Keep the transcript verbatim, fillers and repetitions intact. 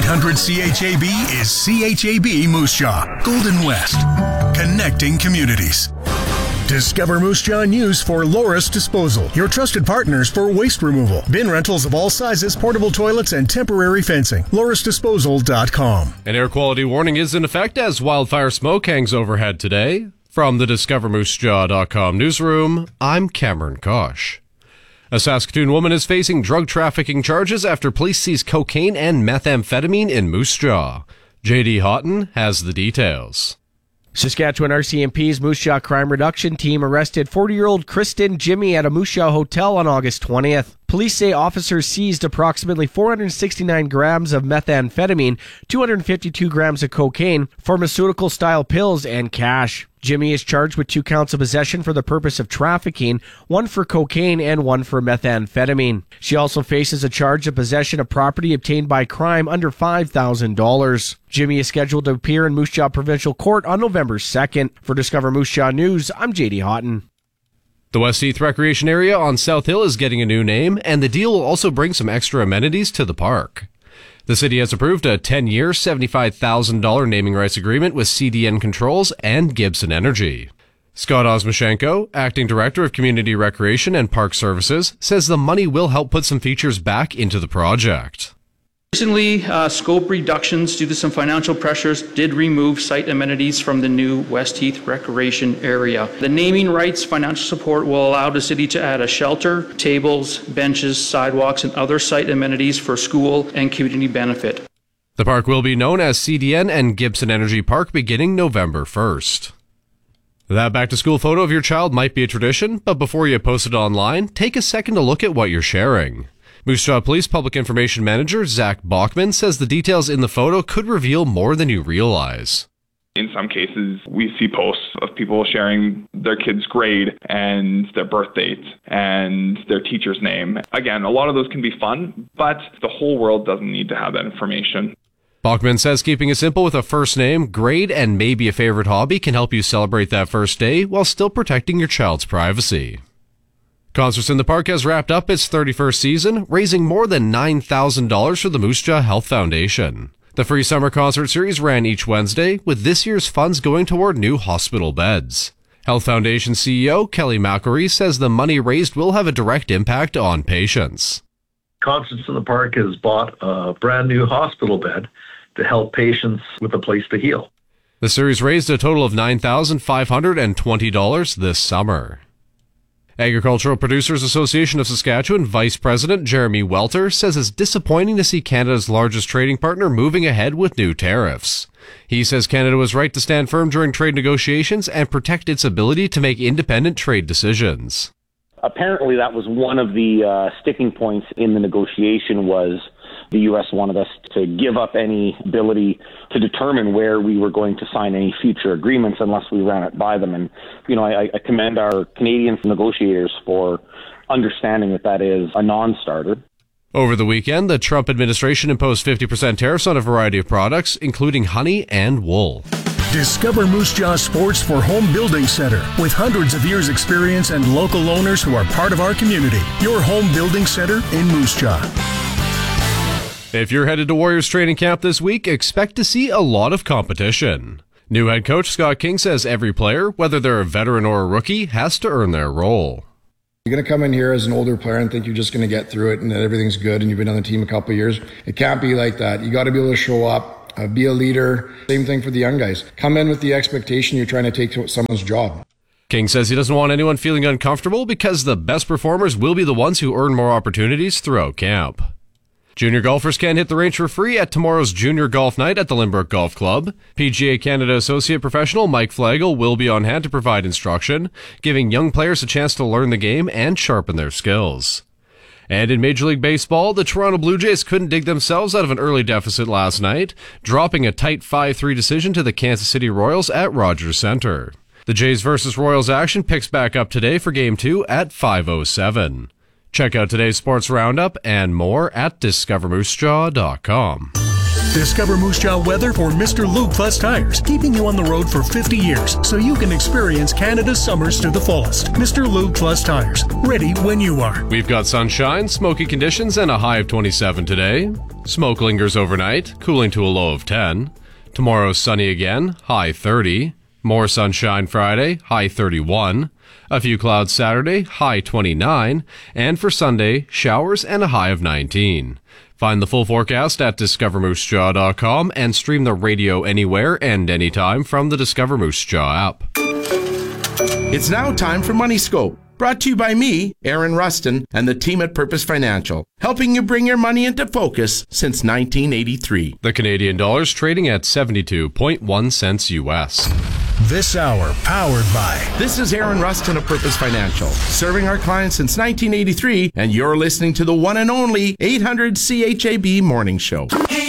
hundred C H A B is C H A B Moose Jaw, Golden West, connecting communities. Discover Moose Jaw News for Loris Disposal, your trusted partners for waste removal. Bin rentals of all sizes, portable toilets, and temporary fencing. loris disposal dot com. An air quality warning is in effect as wildfire smoke hangs overhead today. From the discover moose jaw dot com newsroom, I'm Cameron Kosh. A Saskatoon woman is facing drug trafficking charges after police seize cocaine and methamphetamine in Moose Jaw. J D Houghton has the details. Saskatchewan R C M P's Moose Jaw Crime Reduction Team arrested forty-year-old Kristen Jimmy at a Moose Jaw hotel on August twentieth. Police say officers seized approximately four hundred sixty-nine grams of methamphetamine, two hundred fifty-two grams of cocaine, pharmaceutical-style pills, and cash. Jimmy is charged with two counts of possession for the purpose of trafficking, one for cocaine and one for methamphetamine. She also faces a charge of possession of property obtained by crime under five thousand dollars. Jimmy is scheduled to appear in Moose Jaw Provincial Court on November second. For Discover Moose Jaw News, I'm J D Houghton. The West Heath Recreation Area on South Hill is getting a new name, and the deal will also bring some extra amenities to the park. The city has approved a ten-year, seventy-five thousand dollars naming rights agreement with C D N Controls and Gibson Energy. Scott Osmashenko, Acting Director of Community Recreation and Park Services, says the money will help put some features back into the project. Recently, uh, scope reductions due to some financial pressures did remove site amenities from the new West Heath Recreation Area. The naming rights financial support will allow the city to add a shelter, tables, benches, sidewalks, and other site amenities for school and community benefit. The park will be known as C D N and Gibson Energy Park beginning November first. That back-to-school photo of your child might be a tradition, but before you post it online, take a second to look at what you're sharing. Moose Jaw Police Public Information Manager Zach Bachman says the details in the photo could reveal more than you realize. In some cases, we see posts of people sharing their kid's grade and their birth date and their teacher's name. Again, a lot of those can be fun, but the whole world doesn't need to have that information. Bachman says keeping it simple with a first name, grade, and maybe a favorite hobby can help you celebrate that first day while still protecting your child's privacy. Concerts in the Park has wrapped up its thirty-first season, raising more than nine thousand dollars for the Moose Jaw Health Foundation. The free summer concert series ran each Wednesday, with this year's funds going toward new hospital beds. Health Foundation C E O Kelly McElree says the money raised will have a direct impact on patients. Concerts in the Park has bought a brand new hospital bed to help patients with a place to heal. The series raised a total of nine thousand five hundred twenty dollars this summer. Agricultural Producers Association of Saskatchewan Vice President Jeremy Welter says it's disappointing to see Canada's largest trading partner moving ahead with new tariffs. He says Canada was right to stand firm during trade negotiations and protect its ability to make independent trade decisions. Apparently that was one of the uh, sticking points in the negotiation was the U S wanted us to give up any ability to determine where we were going to sign any future agreements unless we ran it by them. And, you know, I, I commend our Canadian negotiators for understanding that that is a non-starter. Over the weekend, the Trump administration imposed fifty percent tariffs on a variety of products, including honey and wool. Discover Moose Jaw Sports for Home Building Center. With hundreds of years experience and local owners who are part of our community. Your home building center in Moose Jaw. If you're headed to Warriors training camp this week, expect to see a lot of competition. New head coach Scott King says every player, whether they're a veteran or a rookie, has to earn their role. You're going to come in here as an older player and think you're just going to get through it and that everything's good and you've been on the team a couple of years. It can't be like that. You got to be able to show up, uh, be a leader. Same thing for the young guys. Come in with the expectation you're trying to take someone's job. King says he doesn't want anyone feeling uncomfortable because the best performers will be the ones who earn more opportunities throughout camp. Junior golfers can hit the range for free at tomorrow's Junior Golf Night at the Lynbrook Golf Club. P G A Canada Associate Professional Mike Flagel will be on hand to provide instruction, giving young players a chance to learn the game and sharpen their skills. And in Major League Baseball, the Toronto Blue Jays couldn't dig themselves out of an early deficit last night, dropping a tight five three decision to the Kansas City Royals at Rogers Center. The Jays versus Royals action picks back up today for Game two at five oh seven. Check out today's sports roundup and more at discover moose jaw dot com. Discover Moose Jaw weather for Mister Lube Plus Tires, keeping you on the road for fifty years so you can experience Canada's summers to the fullest. Mister Lube Plus Tires, ready when you are. We've got sunshine, smoky conditions, and a high of twenty-seven today. Smoke lingers overnight, cooling to a low of ten. Tomorrow's sunny again, high thirty. More sunshine Friday, high thirty-one. A few clouds Saturday, high twenty-nine. And for Sunday, showers and a high of nineteen. Find the full forecast at discover moose jaw dot com and stream the radio anywhere and anytime from the Discover Moose Jaw app. It's now time for Money Scope, brought to you by me, Aaron Rustin, and the team at Purpose Financial, helping you bring your money into focus since nineteen eighty-three. The Canadian dollar's trading at seventy-two point one cents U S. This hour powered by... This is Aaron Rustin of Purpose Financial, serving our clients since nineteen eighty-three, and you're listening to the one and only eight hundred C H A B Morning Show.